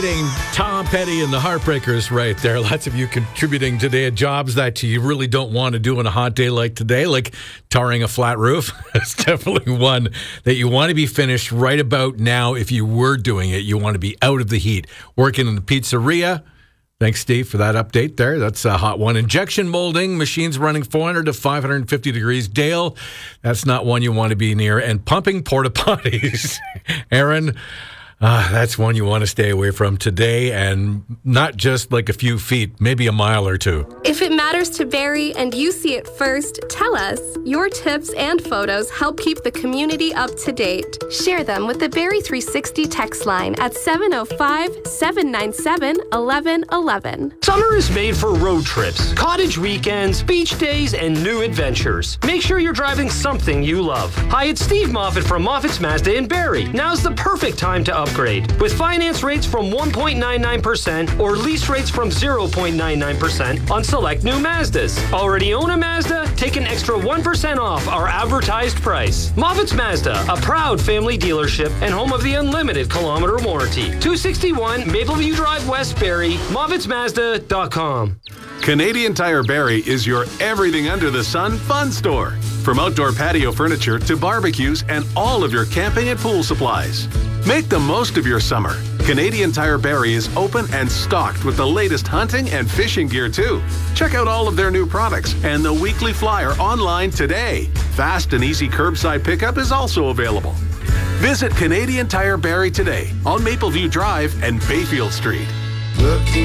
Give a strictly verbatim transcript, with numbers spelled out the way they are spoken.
Contributing, Tom Petty and the Heartbreakers right there. Lots of you contributing today at jobs that you really don't want to do on a hot day like today, like tarring a flat roof. It's definitely one that you want to be finished right about now. If you were doing it, you want to be out of the heat. Working in the pizzeria. Thanks, Steve, for that update there. That's a hot one. Injection molding, machines running four hundred to five hundred fifty degrees. Dale, that's not one you want to be near. And pumping porta potties. Aaron, uh, that's one you want to stay away from today, and not just like a few feet, maybe a mile or two. If it matters to Barrie and you see it first, tell us. Your tips and photos help keep the community up to date. Share them with the Barrie three sixty text line at seven oh five, seven nine seven, one one one one. Summer is made for road trips, cottage weekends, beach days, and new adventures. Make sure you're driving something you love. Hi, it's Steve Moffat from Moffat's Mazda in Barrie. Now's the perfect time to upgrade. With finance rates from one point nine nine percent or lease rates from zero point nine nine percent on select new Mazdas. Already own a Mazda? Take an extra one percent off our advertised price. Moffat's Mazda, a proud family dealership and home of the unlimited kilometer warranty. two sixty-one Mapleview Drive West, Barrie, Moffats Mazda dot com. Canadian Tire Barrie is your everything under the sun fun store. From outdoor patio furniture to barbecues and all of your camping and pool supplies. Make the most of your summer. Canadian Tire Barrie is open and stocked with the latest hunting and fishing gear too. Check out all of their new products and the weekly flyer online today. Fast and easy curbside pickup is also available. Visit Canadian Tire Barrie today on Mapleview Drive and Bayfield Street.